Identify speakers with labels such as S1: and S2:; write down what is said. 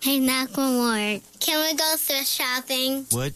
S1: Hey, Macklemore, can we go thrift shopping?
S2: What?